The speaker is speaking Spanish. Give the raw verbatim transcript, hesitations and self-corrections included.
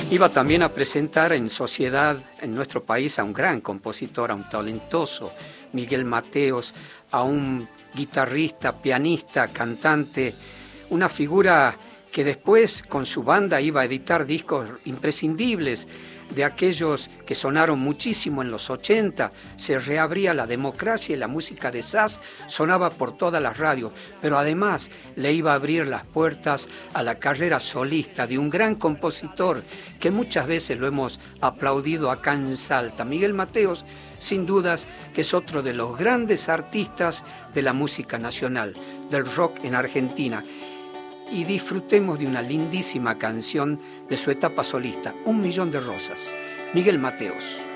Iba también a presentar en sociedad en nuestro país a un gran compositor, a un talentoso Miguel Mateos, a un guitarrista, pianista, cantante, una figura que después con su banda iba a editar discos imprescindibles de aquellos que sonaron muchísimo en los ochenta, se reabría la democracia y la música de Saz sonaba por todas las radios, pero además le iba a abrir las puertas a la carrera solista de un gran compositor que muchas veces lo hemos aplaudido acá en Salta. Miguel Mateos, sin dudas, que es otro de los grandes artistas de la música nacional, del rock en Argentina. Y disfrutemos de una lindísima canción de su etapa solista, Un millón de rosas, Miguel Mateos.